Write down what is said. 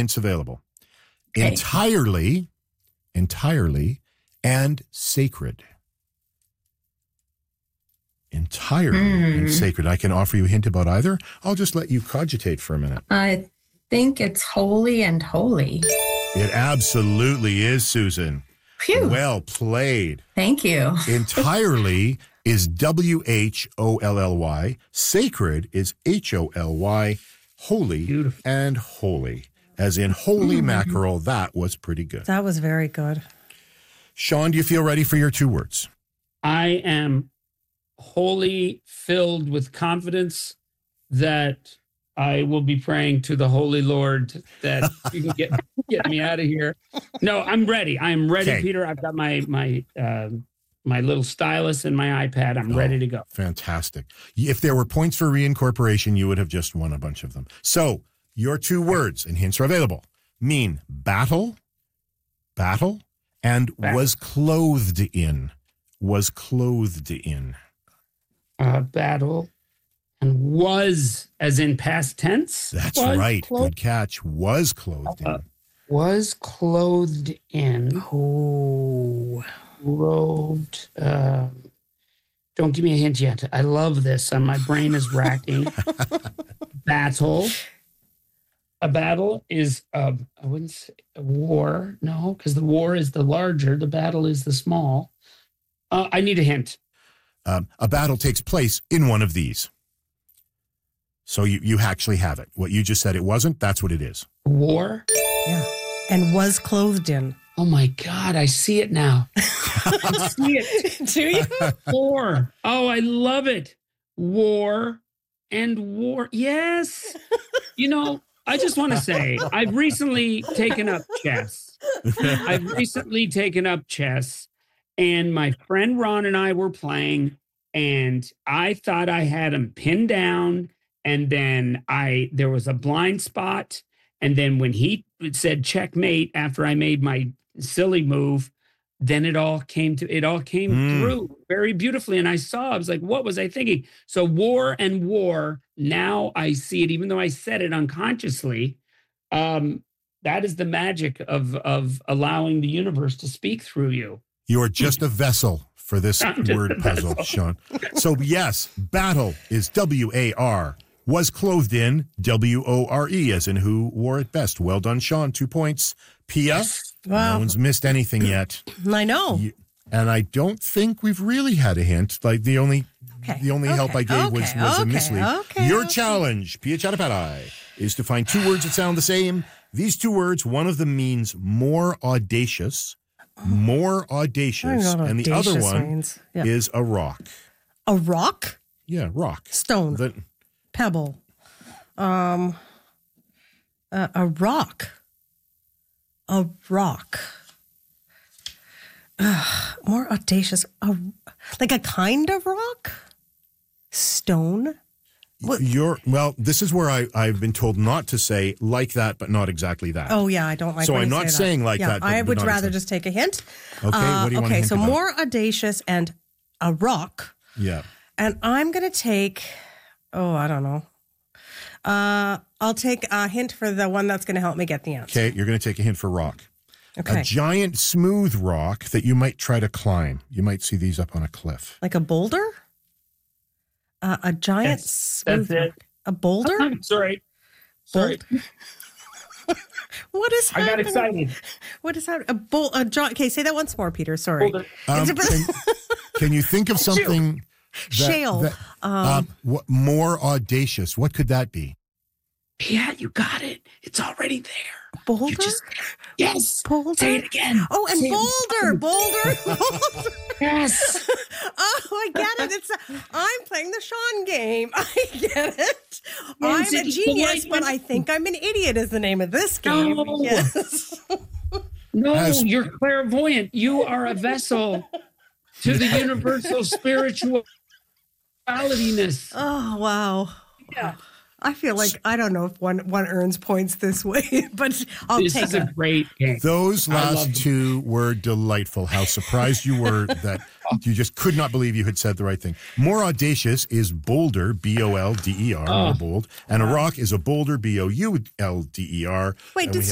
hints available. Okay. Entirely, and sacred. Entirely and sacred. I can offer you a hint about either. I'll just let you cogitate for a minute. I think it's holy and holy. It absolutely is, Susan. Phew. Well played. Thank you. Entirely is WHOLLY. Sacred is HOLY. Holy Beautiful. and holy. As in holy mackerel. That was pretty good. That was very good. Sean, do you feel ready for your 2 words? I am wholly filled with confidence that I will be praying to the Holy Lord that you can get me out of here. No, I'm ready. I'm ready, Okay. Peter. I've got my little stylus and my iPad. I'm ready to go. Fantastic. If there were points for reincorporation, you would have just won a bunch of them. So your 2 words, and hints are available, mean battle, and was clothed in. Was clothed in. Battle and was, as in past tense. That's Was right. clothed- Good catch. Was clothed in. Was clothed in. Oh. Robed. Don't give me a hint yet. I love this. My brain is racking. Battle. A battle is, I wouldn't say a war. No, because the war is the larger. The battle is the small. I need a hint. A battle takes place in one of these. So you actually have it. What you just said it wasn't, that's what it is. War. Yeah. And was clothed in. Oh my God, I see it now. I see it. Do you? War. Oh, I love it. War and war. Yes. You know, I just want to say, I've recently taken up chess. And my friend Ron and I were playing, and I thought I had him pinned down. And then there was a blind spot. And then when he said checkmate after I made my silly move, then it all came through very beautifully. And I was like, what was I thinking? So war and war, now I see it, even though I said it unconsciously. That is the magic of allowing the universe to speak through you. You are just a vessel for this word puzzle, Sean. So yes, battle is WAR. Was clothed in WORE, as in who wore it best. Well done, Sean. 2 points. Pia, Wow. no one's missed anything yet. I know. And I don't think we've really had a hint. Like the only help I gave was a mislead. Your challenge, Pia Chattopadhyay, is to find 2 words that sound the same. These 2 words, one of them means more audacious, I don't know what and the other audacious one means. Yeah. is a rock. A rock? Yeah, rock. Stone. Pebble. A rock. A rock. More audacious. Like a kind of rock? Stone? This is where I've been told not to say like that, but not exactly that. Oh, yeah, I don't like So when I'm you not say saying that. like that. I would not rather exactly. just take a hint. Okay, what do you want to hint so about? more audacious and a rock. Yeah. And I'm going to take, I don't know. I'll take a hint for the one that's going to help me get the answer. Okay, you're going to take a hint for rock. Okay. A giant smooth rock that you might try to climb. You might see these up on a cliff. Like a boulder? A giant smooth that's it. rock. A boulder? I'm sorry. What is I got happening? excited. What is happening? Okay, say that once more, Peter. Sorry. Boulder. Can you think of something? Shale. More audacious. What could that be? Yeah, you got it. It's already there. Boulder? Yes. Boulder? Say it again. Oh, and Say it. boulder. Yes. Oh, I get it. I'm playing the Sean game. I get it. I'm a genius, but I think I'm an idiot is the name of this game. No. Yes. No, you're clairvoyant. You are a vessel to the universal spiritualityness. Oh, wow. Yeah. I feel like, I don't know if one earns points this way, but I'll This take is it. a great game. Those I love last them. 2 were delightful. How surprised you were that you just could not believe you had said the right thing. More audacious is boulder, BOLDER, more bold, and a rock is a boulder, BOULDER. Wait, And did we